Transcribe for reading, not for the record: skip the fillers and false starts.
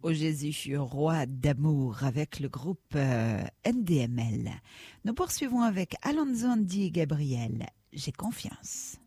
Ô Jésus, roi d'amour, avec le groupe NDML. Nous poursuivons avec Alonso Andy et Gabriel. J'ai confiance.